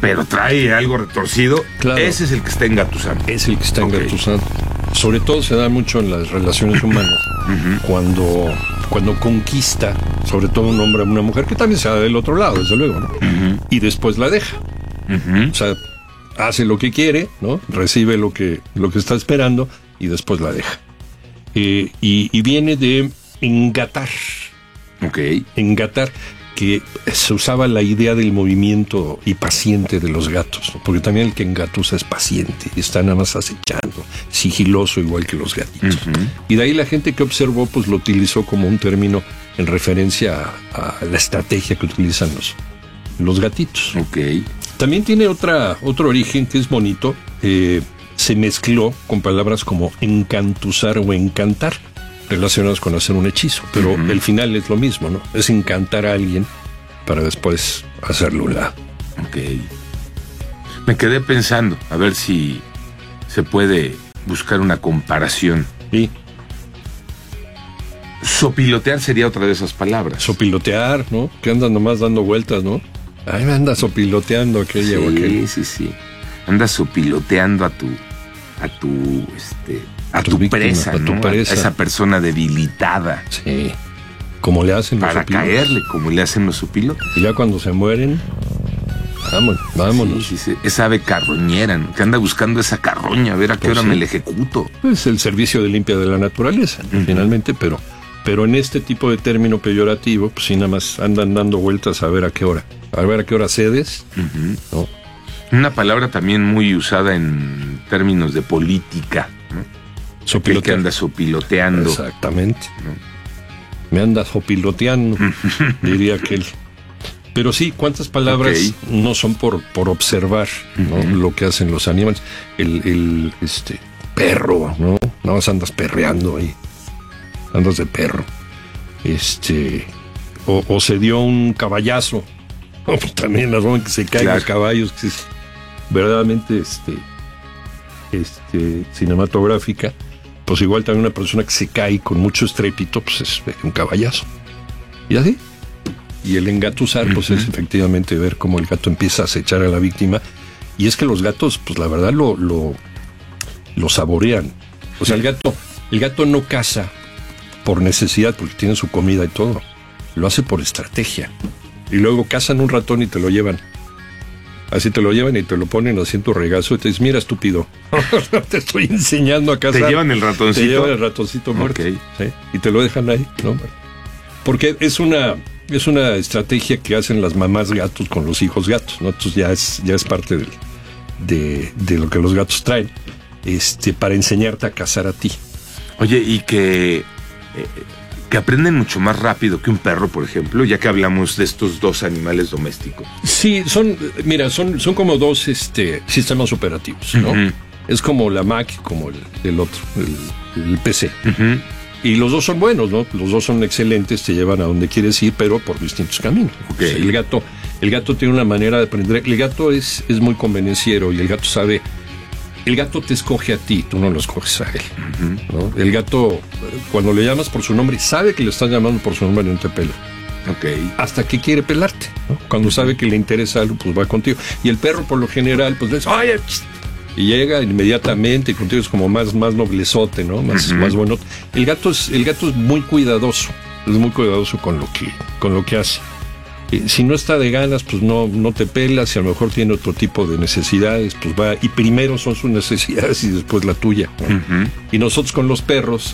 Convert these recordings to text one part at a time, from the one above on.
pero trae algo retorcido, claro, ese es el que está engatusando. Es el que está engatusando. Sobre todo se da mucho en las relaciones humanas, cuando conquista, sobre todo un hombre a una mujer, que también se da del otro lado, desde luego, ¿no? Y después la deja. O sea, hace lo que quiere, ¿no? Recibe lo que está esperando y después la deja. Y viene de engatar. Engatar, que se usaba la idea del movimiento y paciente de los gatos, ¿no? Porque también el que engatusa es paciente, está nada más acechando, sigiloso, igual que los gatitos. Y de ahí la gente que observó, pues lo utilizó como un término en referencia a la estrategia que utilizan los gatitos. También tiene otro origen que es bonito. Se mezcló con palabras como encantusar o encantar, relacionados con hacer un hechizo, pero el final es lo mismo, ¿no? Es encantar a alguien para después hacerlo un lado. Me quedé pensando, a ver si se puede buscar una comparación. Sí. Sopilotear sería otra de esas palabras. Sopilotear, ¿no? Que andas nomás dando vueltas, ¿no? Ay, me anda sopiloteando aquella o aquel. Sí. Andas sopiloteando a tu presa, ¿no? A esa persona debilitada. Sí. Como le hacen los para sopilotes. Caerle, como le hacen los sopilotes. Y ya cuando se mueren, vámonos. Sí. Esa ave carroñera, ¿no? Que anda buscando esa carroña, a ver a qué hora me la ejecuto. Es el servicio de limpia de la naturaleza, finalmente, pero en este tipo de término peyorativo, pues sí, nada más andan dando vueltas a ver a qué hora. A ver a qué hora cedes, ¿no? Una palabra también muy usada en términos de política, ¿no? Aquel que anda sopiloteando. Exactamente. ¿No? Me anda sopiloteando, diría aquel. Pero sí, ¿cuántas palabras no son por observar, ¿no? Lo que hacen los animales? El perro, ¿no? Nada más andas perreando ahí. Andas de perro. O se dio un caballazo. También la forma en que se caen los caballos, que es verdaderamente cinematográfica. Pues igual también una persona que se cae con mucho estrépito, pues es un caballazo. Y así. Y el engatusar, pues es efectivamente ver cómo el gato empieza a acechar a la víctima. Y es que los gatos, pues la verdad lo saborean. O sea, el gato no caza por necesidad, porque tiene su comida y todo. Lo hace por estrategia. Y luego cazan un ratón y te lo llevan. Así te lo llevan y te lo ponen así en tu regazo y te dices, mira, estúpido, te estoy enseñando a cazar. ¿Te llevan el ratoncito? Te llevan el ratoncito muerto. ¿Sí? Y te lo dejan ahí, ¿no? Porque es una estrategia que hacen las mamás gatos con los hijos gatos, ¿no? Entonces ya es parte de lo que los gatos traen, para enseñarte a cazar a ti. Oye, y que aprenden mucho más rápido que un perro, por ejemplo, ya que hablamos de estos dos animales domésticos. Sí, son como dos sistemas operativos, ¿no? Es como la Mac, como el otro, el PC. Y los dos son buenos, ¿no? Los dos son excelentes, te llevan a donde quieres ir, pero por distintos caminos. O sea, el gato tiene una manera de aprender. El gato es muy convenenciero y el gato sabe. El gato te escoge a ti, tú no lo escoges a él, ¿no? El gato, cuando le llamas por su nombre, sabe que le estás llamando por su nombre y no te pela. Hasta que quiere pelarte, ¿no? Cuando sabe que le interesa algo, pues va contigo. Y el perro, por lo general, pues ves, ¡oye! Y llega inmediatamente y contigo es como más noblezote, ¿no? Más bueno. El gato es muy cuidadoso. Es muy cuidadoso con lo que hace. Si no está de ganas, pues no te pelas. Si a lo mejor tiene otro tipo de necesidades, pues va. Y primero son sus necesidades y después la tuya, ¿no? Y nosotros con los perros,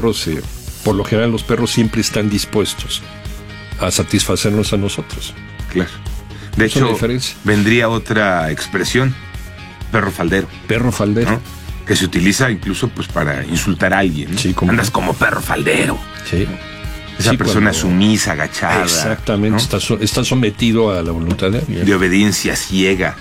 por lo general los perros siempre están dispuestos a satisfacernos a nosotros. Claro. De hecho, vendría otra expresión. Perro faldero. Perro faldero. ¿No? Que se utiliza incluso pues para insultar a alguien, ¿no? Sí, andas como perro faldero. Sí. Esa persona sumisa, agachada. Exactamente, ¿no? Está sometido a la voluntad de alguien. De obediencia ciega.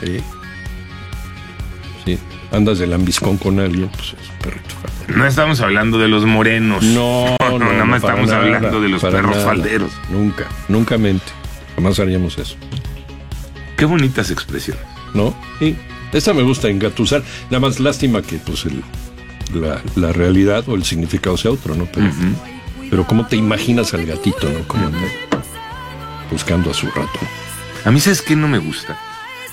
Sí. Andas de lambiscón con alguien, pues es perrito faldero. No estamos hablando de los morenos. No, nada más estamos hablando de los perros falderos. Nunca mente. Jamás haríamos eso. Qué bonitas expresiones. ¿No? Sí. Esta me gusta, engatusar. Nada más lástima que pues la realidad o el significado sea otro, ¿no? Pero ¿cómo te imaginas al gatito, no? Como buscando a su ratón. A mí, ¿sabes qué no me gusta?